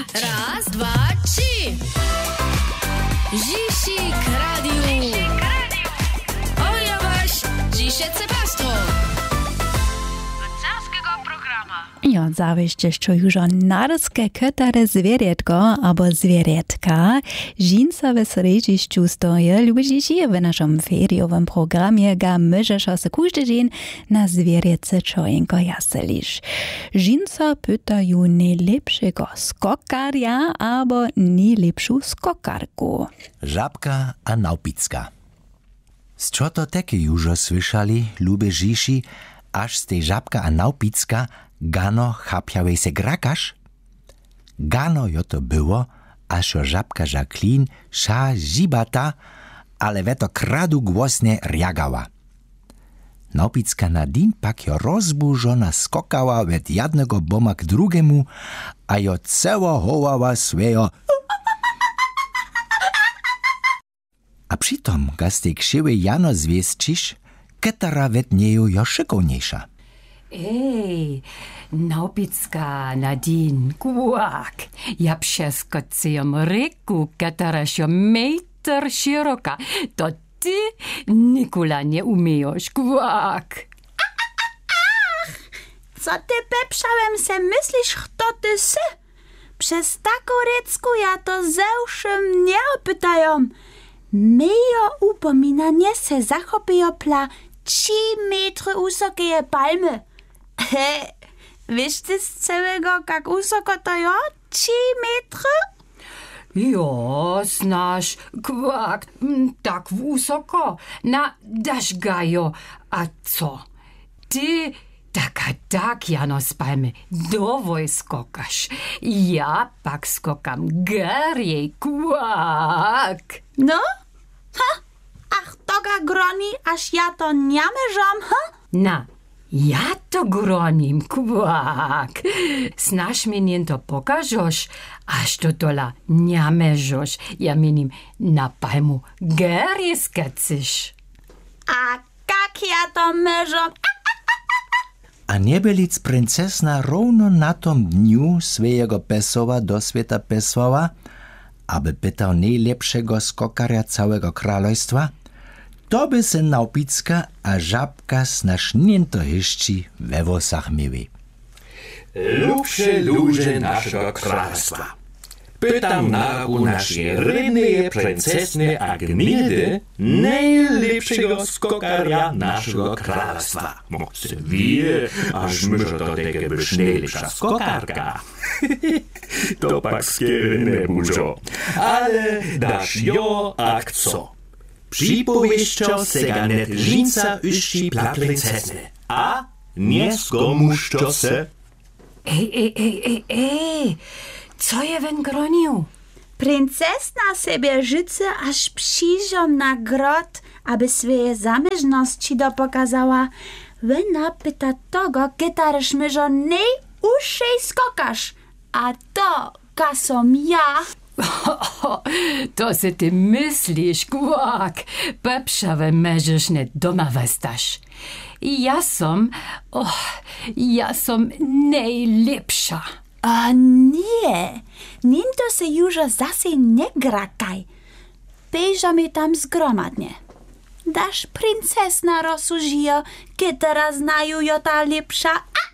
Raz, dwa, trzy. Zisik Radio. Oja waś, dzisie cepastwo. Ja, zawiście, što już narskie kytare zwierятko albo zwierjatka. Żinca w sredziszczu stoje, lubicie w naszym feriowym programie, ga możesz się każdy dzień na zwierjace czojenko jaselisz. Żinca pytają najlepszego skokarja albo najlepszą skokarku. Żabka a naupicka. Z čo to takie już słyszeli, lubicie, aż z tej żabka a naupicka gano chapiałej se grakasz? Gano jo to było, aż jo żabka Jacqueline ša zibata, ale weto kradu głosnie riagała. Naupicka Nadine pak jo rozburzona skokała od jednego boma k drugiemu, a jo ceło hołała swoje. A přitom, gaz tej krzywy jano zwiescisz, ketara wet nieju jo szykovniejsza. Ej, Naupicka Nadine, kłak. Ja przeskoczyłam ryku, katara się metr szeroka. To ty, Nikula, nie umiesz, kłak. Co ty peprzałem se myślisz, kto ty sy? Przez taką rycku ja to zewszym nie opytają. Mejo upominanie se zachopijo pla 3 metry usokie palmy. Wiesz ty z całego, jak usoko to jo? 3 metry? Jo, znasz, kłak, tak wysoko. Dasz gajo. A co? Ty, tak, jano z palmy, dowoj skokasz. Ja pak skokam garjej, kłak. No? Ha? Ach, toga groni, aż ja to nie mierzam, ha? Ja to gronim, kłak. Znasz mi to pokażesz, aż to tola nie mierzesz. Ja minim na palmu garje skacysz. A jak ja to mierzam? A nie bylic princesna równo na tom dniu swojego pesowa do świata peswała, aby pytał najlepszego skokarja całego królestwa, to by se Naupicka a żabka snašnięto hyšči we włosach mieli. Lubsze ludzie naszego królestwa. Pytam u naszej rydnej princesny Agnildy, najlepszego skokarja naszego królestwa. Mocy wie, aż myżo to takie byś najlepsza skokarka. To pak skiery nie dużo, ale dasz jo ak co. Przypowieścio sega net żinca uści pla princesny, a nie skomuszczo se. Ej, co je wen gronił? Princesna sobie życzy, aż przyjrzą na grot, aby swoje zamężności dopokazała. Wena pyta tego, gitarysz myżo najuższej skokasz, a to kasom ja. To se ty myślisz, kłak. Pepszawe meżysz nie doma westasz. Ja som najlepsza. A nie, nim to se już zase nie grakaj. Bejżamy tam zgromadnie. Dasz princesna rozsłużyjo, kiedy znają jo ta lepsza.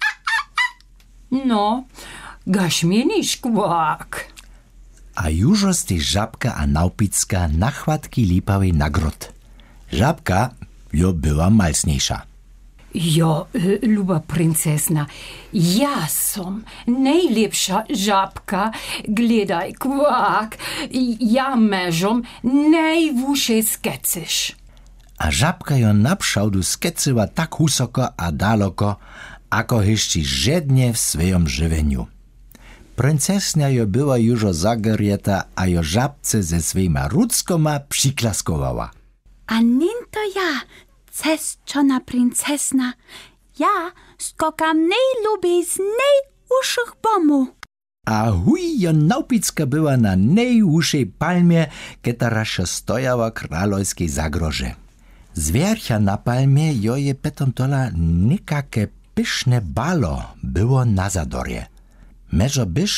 No, gaś mienisz, kłak. A już z tej żabka a Naupicka nachwatki lipały na grot. Żabka jo była malsniejsza. Jo, luba princesna, ja som najlepsza żabka, gledaj, kłak, ja meżom najwyżej skecysz. A żabka jo naprzałdu skecyła tak wysoko a daleko, ako jeszcze żednie w swoim żywieniu. Princesna jo była już zagarieta, a jo żabce ze swoima ruckoma przyklaskowała. A nin to ja, cesczona princesna. Ja skokam najlubiej z najuższych bomu. A huj, jo Naupicka była na najwyższej palmie, która się stojała królewskiej zagroże. Zwiercha na palmie jo je petom tola nikake pyszne balo było na zadorje. Meżo bysz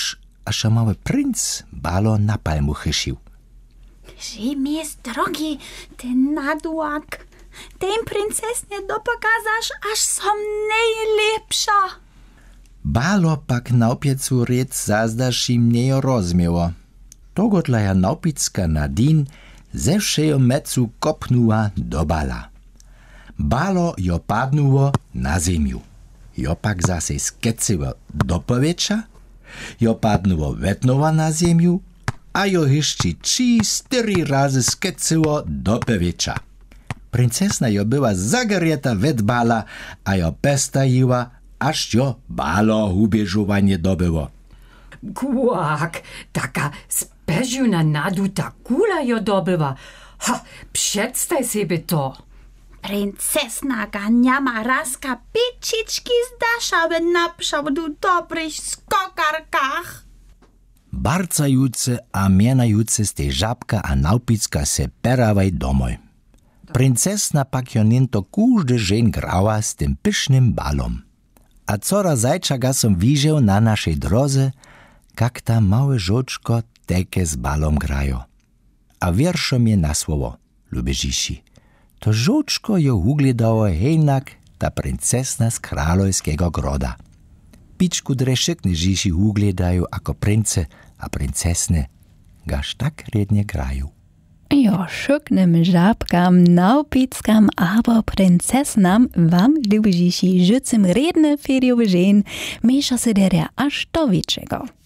aż mały princ balo na palmu chysił. Że mi jest drogi, ten nadłak. Tej princesnie dopokazasz, aż som najlepsza. Balo pak naupiecu rec zazdaš im nejo rozmieło. Togo ja naupicka Nadine ze wszejo mecu kopnuła do bala. Balo jo padnuło na ziemiu. Jo pak zase skecyło do powietrza, jo padnuło wetnowa na ziemiu, a jo jeszcze 3-4 razy skecyło do powietrza. Princesna jo była zagarieta wet bala, a jo pestajiła, aż jo balo ubieżowanie dobyło. Kłak, taka speżuna naduta kula jo dobywa. Ha, przedstaw sobie to. Princesna ganiama razka pičički zdašały na przodu dobrych skokarkach. Barcajuce a mienajúce z tej žabka a naupicka se peravaj domoj. Princesna pak jo ninto kúždy žen grała z tym pysznym balom. A cora zajčaka som widział na naszej drodze, jak ta małe żoczko teke z balom grajo. A wierszom je na słowo, lubežiši. To żoczko jo ugledało hejnak ta princesna z kralojskiego groda. Pičku drešekne žiši ugledajú ako prince a princesne, gaž tak redne grajú. Jo, szuknym żabkam, naupickam, aber princesnam wam, lubižiši, życym redne feriowe żen, mesza se der aż do wieczego.